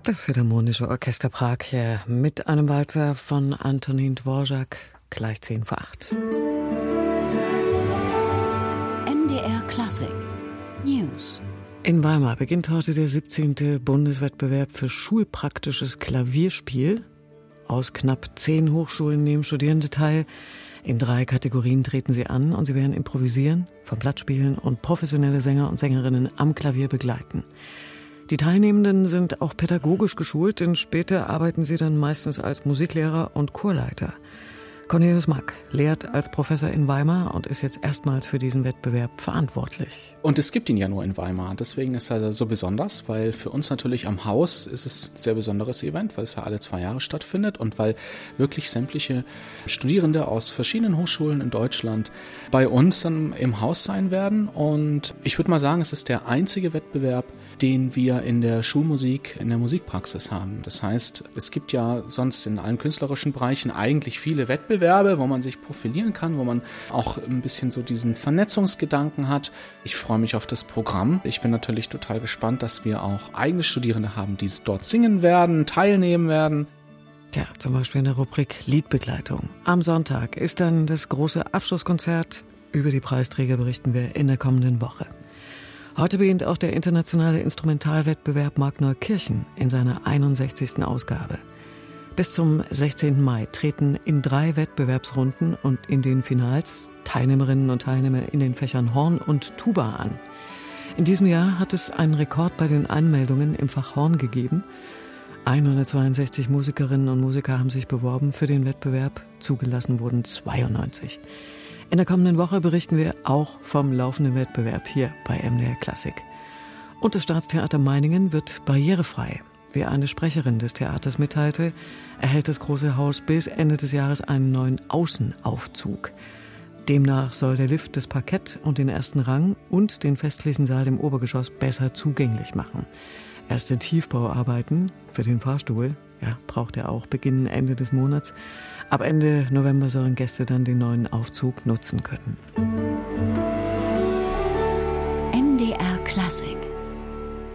Das Philharmonische Orchester Prag hier mit einem Walzer von Antonin Dvorak, gleich 7:50. MDR Klassik News. In Weimar beginnt heute der 17. Bundeswettbewerb für schulpraktisches Klavierspiel. Aus knapp 10 Hochschulen nehmen Studierende teil. In 3 Kategorien treten sie an und sie werden improvisieren, vom Blatt spielen und professionelle Sänger und Sängerinnen am Klavier begleiten. Die Teilnehmenden sind auch pädagogisch geschult, denn später arbeiten sie dann meistens als Musiklehrer und Chorleiter. Cornelius Mack lehrt als Professor in Weimar und ist jetzt erstmals für diesen Wettbewerb verantwortlich. Und es gibt ihn ja nur in Weimar. Deswegen ist er so besonders, weil für uns natürlich am Haus ist es ein sehr besonderes Event, weil es ja alle 2 Jahre stattfindet und weil wirklich sämtliche Studierende aus verschiedenen Hochschulen in Deutschland bei uns dann im Haus sein werden. Und ich würde mal sagen, es ist der einzige Wettbewerb, den wir in der Schulmusik, in der Musikpraxis haben. Das heißt, es gibt ja sonst in allen künstlerischen Bereichen eigentlich viele Wettbewerbe, wo man sich profilieren kann, wo man auch ein bisschen so diesen Vernetzungsgedanken hat. Ich freue mich auf das Programm. Ich bin natürlich total gespannt, dass wir auch eigene Studierende haben, die dort singen werden, teilnehmen werden. Ja, zum Beispiel in der Rubrik Liedbegleitung. Am Sonntag ist dann das große Abschlusskonzert. Über die Preisträger berichten wir in der kommenden Woche. Heute beginnt auch der internationale Instrumentalwettbewerb Markneukirchen in seiner 61. Ausgabe. Bis zum 16. Mai treten in 3 Wettbewerbsrunden und in den Finals Teilnehmerinnen und Teilnehmer in den Fächern Horn und Tuba an. In diesem Jahr hat es einen Rekord bei den Anmeldungen im Fach Horn gegeben. 162 Musikerinnen und Musiker haben sich beworben für den Wettbewerb, zugelassen wurden 92. In der kommenden Woche berichten wir auch vom laufenden Wettbewerb hier bei MDR Klassik. Und das Staatstheater Meiningen wird barrierefrei. Wie eine Sprecherin des Theaters mitteilte, erhält das Große Haus bis Ende des Jahres einen neuen Außenaufzug. Demnach soll der Lift das Parkett und den ersten Rang und den festlichen Saal im Obergeschoss besser zugänglich machen. Erste Tiefbauarbeiten für den Fahrstuhl, braucht er auch, beginnen Ende des Monats. Ab Ende November sollen Gäste dann den neuen Aufzug nutzen können. MDR Klassik.